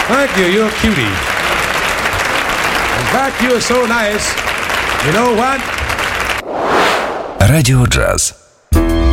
Thank you. You're a cutie. In fact, you're so nice. You know what? Радио Джаз.